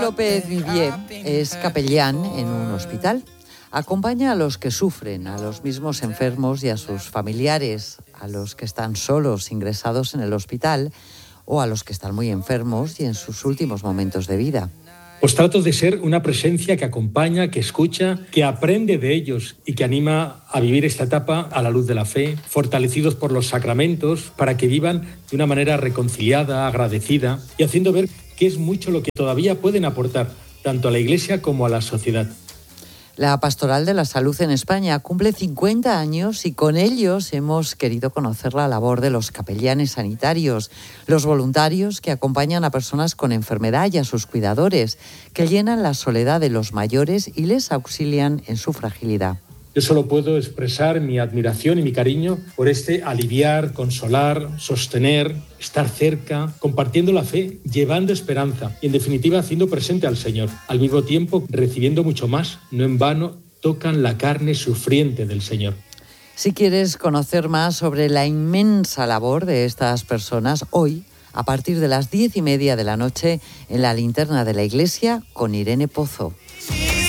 López Vivier es capellán en un hospital. Acompaña a los que sufren, a los mismos enfermos y a sus familiares, a los que están solos ingresados en el hospital o a los que están muy enfermos y en sus últimos momentos de vida. Pues trato de ser una presencia que acompaña, que escucha, que aprende de ellos y que anima a vivir esta etapa a la luz de la fe, fortalecidos por los sacramentos, para que vivan de una manera reconciliada, agradecida y haciendo ver que es mucho lo que todavía pueden aportar, tanto a la Iglesia como a la sociedad. La Pastoral de la Salud en España cumple 50 años y con ellos hemos querido conocer la labor de los capellanes sanitarios, los voluntarios que acompañan a personas con enfermedad y a sus cuidadores, que llenan la soledad de los mayores y les auxilian en su fragilidad. Yo solo puedo expresar mi admiración y mi cariño por este aliviar, consolar, sostener, estar cerca, compartiendo la fe, llevando esperanza y en definitiva haciendo presente al Señor. Al mismo tiempo recibiendo mucho más, no en vano tocan la carne sufriente del Señor. Si quieres conocer más sobre la inmensa labor de estas personas, hoy, a partir de las 10:30 de la noche, en la linterna de la iglesia con Irene Pozo.